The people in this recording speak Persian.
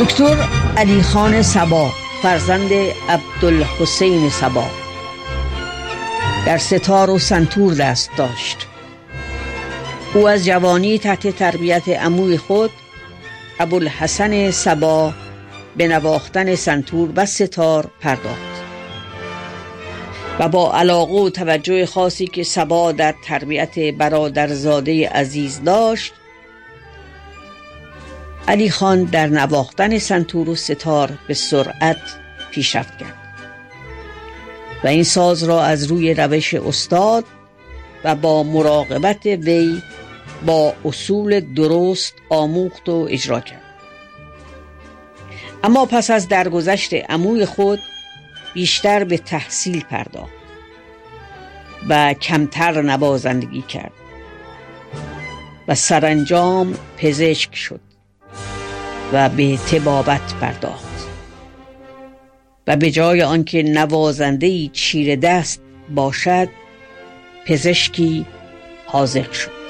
دکتر علی خان صبا فرزند عبدالحسین صبا در ستار و سنتور دست داشت. او از جوانی تحت تربیت عموی خود ابوالحسن صبا به نواختن سنتور و ستار پرداخت و با علاقه و توجه خاصی که صبا در تربیت برادرزاده عزیز داشت، علی خان در نواختن سنتور و ستار به سرعت پیشرفت کرد و این ساز را از روی روش استاد و با مراقبت وی با اصول درست آموخت و اجرا کرد. اما پس از درگذشت عموی خود بیشتر به تحصیل پرداخت و کمتر نوازندگی کرد و سرانجام پزشک شد و به طبابت پرداخت و به جای آنکه نوازنده‌ای چیره دست باشد، پزشکی حاذق شد.